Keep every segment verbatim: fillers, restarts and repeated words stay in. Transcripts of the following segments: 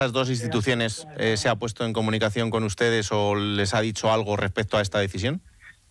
¿Las dos instituciones eh, se ha puesto en comunicación con ustedes o les ha dicho algo respecto a esta decisión?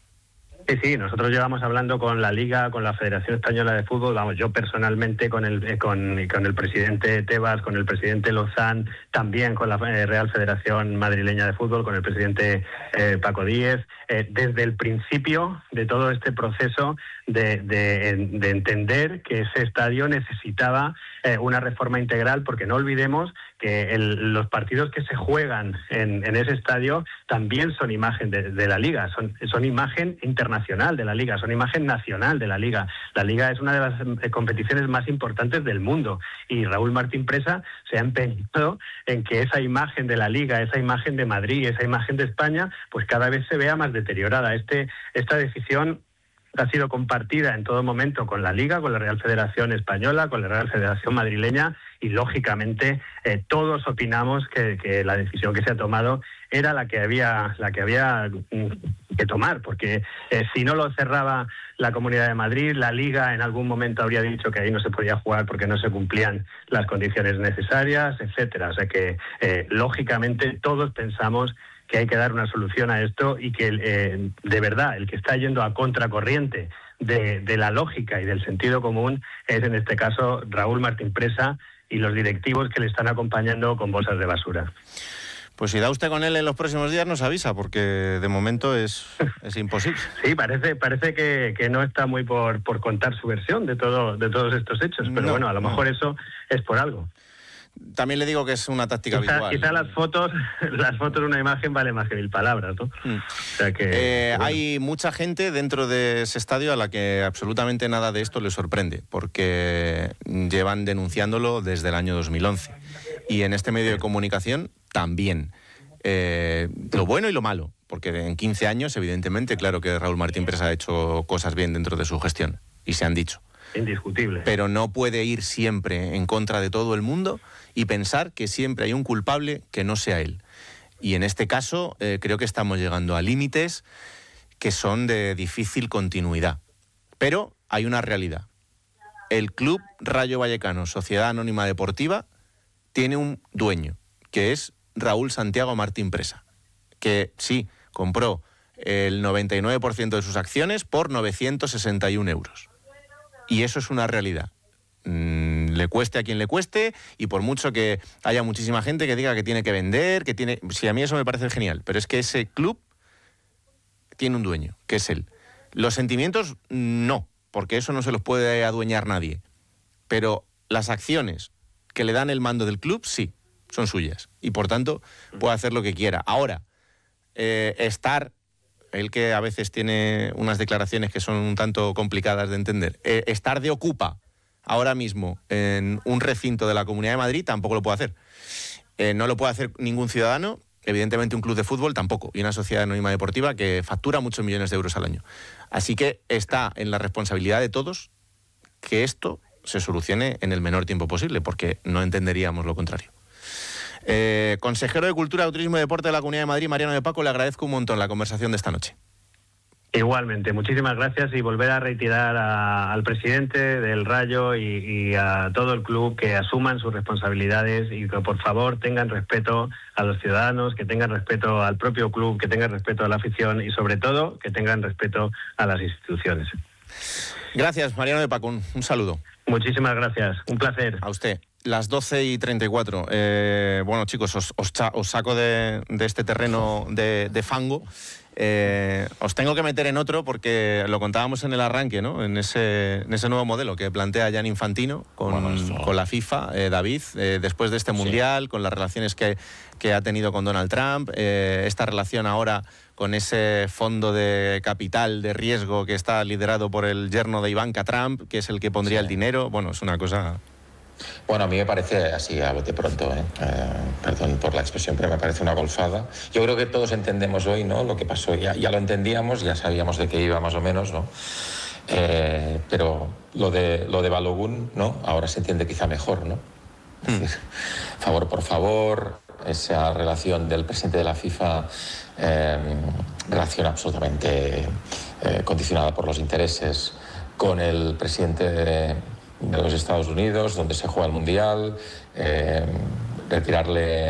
Sí, sí, nosotros llevamos hablando con la Liga, con la Federación Española de Fútbol, vamos, yo personalmente con el eh, con, con el presidente Tebas, con el presidente Lozán, también con la eh, Real Federación Madrileña de Fútbol, con el presidente eh, Paco Díez, eh, desde el principio de todo este proceso de, de, de entender que ese estadio necesitaba eh, una reforma integral, porque no olvidemos que el, los partidos que se juegan en, en ese estadio también son imagen de, de la Liga, son, son imagen internacional de la Liga, son imagen nacional de la Liga. La Liga es una de las eh, competiciones más importantes del mundo y Raúl Martín Presa se ha empeñado en que esa imagen de la Liga, esa imagen de Madrid, esa imagen de España, pues cada vez se vea más deteriorada. Este, esta decisión ha sido compartida en todo momento con la Liga, con la Real Federación Española, con la Real Federación Madrileña y, lógicamente, eh, todos opinamos que, que la decisión que se ha tomado era la que había, la que había que tomar, porque eh, si no lo cerraba la Comunidad de Madrid, la Liga en algún momento habría dicho que ahí no se podía jugar porque no se cumplían las condiciones necesarias, etcétera. O sea que, eh, lógicamente, todos pensamos que hay que dar una solución a esto y que eh, de verdad el que está yendo a contracorriente de, de la lógica y del sentido común es en este caso Raúl Martín Presa y los directivos que le están acompañando con bolsas de basura. Pues si da usted con él en los próximos días nos avisa, porque de momento es, es imposible. Sí, parece parece que, que no está muy por, por contar su versión de todo de todos estos hechos, pero no, bueno, a lo mejor no. Eso es por algo. También le digo que es una táctica quizá, habitual. Quizá las fotos, las fotos de una imagen vale más que mil palabras, ¿no? Mm. O sea que, eh, bueno. Hay mucha gente dentro de ese estadio a la que absolutamente nada de esto le sorprende, porque llevan denunciándolo desde el año dos mil once. Y en este medio de comunicación también. Eh, lo bueno y lo malo, porque en quince años, evidentemente, claro que Raúl Martín Presa ha hecho cosas bien dentro de su gestión, y se han dicho. Indiscutible. Pero no puede ir siempre en contra de todo el mundo y pensar que siempre hay un culpable que no sea él. Y en este caso eh, creo que estamos llegando a límites que son de difícil continuidad. Pero hay una realidad. El Club Rayo Vallecano, Sociedad Anónima Deportiva, tiene un dueño, que es Raúl Santiago Martín Presa, que sí, compró el noventa y nueve por ciento de sus acciones por novecientos sesenta y un euros. Y eso es una realidad. Mm, le cueste a quien le cueste, y por mucho que haya muchísima gente que diga que tiene que vender, que tiene... Sí, a mí eso me parece genial, pero es que ese club tiene un dueño, que es él. Los sentimientos, no, porque eso no se los puede adueñar nadie. Pero las acciones que le dan el mando del club, sí, son suyas. Y por tanto, puede hacer lo que quiera. Ahora, eh, estar... él que a veces tiene unas declaraciones que son un tanto complicadas de entender, eh, estar de ocupa ahora mismo en un recinto de la Comunidad de Madrid tampoco lo puede hacer. Eh, no lo puede hacer ningún ciudadano, evidentemente un club de fútbol tampoco, y una sociedad anónima deportiva que factura muchos millones de euros al año. Así que está en la responsabilidad de todos que esto se solucione en el menor tiempo posible, porque no entenderíamos lo contrario. Eh, consejero de Cultura, Turismo y Deporte de la Comunidad de Madrid, Mariano de Paco, le agradezco un montón la conversación de esta noche. Igualmente, muchísimas gracias, y volver a reiterar a, al presidente del Rayo y, y a todo el club que asuman sus responsabilidades y que por favor tengan respeto a los ciudadanos, que tengan respeto al propio club, que tengan respeto a la afición y sobre todo que tengan respeto a las instituciones. Gracias, Mariano de Paco, un, un saludo. Muchísimas gracias, un placer. A usted. Las doce y treinta y cuatro. Eh, bueno, chicos, os, os, cha, os saco de, de este terreno de, de fango. Eh, os tengo que meter en otro porque lo contábamos en el arranque, ¿no? En ese, en ese nuevo modelo que plantea Gianni Infantino con, bueno, eso... con la FIFA, eh, David, eh, después de este Mundial, sí. Con las relaciones que, que ha tenido con Donald Trump, eh, esta relación ahora con ese fondo de capital de riesgo que está liderado por el yerno de Ivanka Trump, que es el que pondría sí. el dinero. Bueno, es una cosa... Bueno, a mí me parece así a bote pronto, ¿eh? Eh, perdón por la expresión, pero me parece una golfada. Yo creo que todos entendemos hoy, ¿no?, lo que pasó. Ya, ya lo entendíamos, ya sabíamos de qué iba más o menos, ¿no? Eh, pero lo de, lo de Balogun, ¿no?, ahora se entiende quizá mejor, ¿no? Es decir, favor por favor, esa relación del presidente de la FIFA, eh, relación absolutamente eh, condicionada por los intereses, con el presidente de... de los Estados Unidos, donde se juega el Mundial, eh, retirarle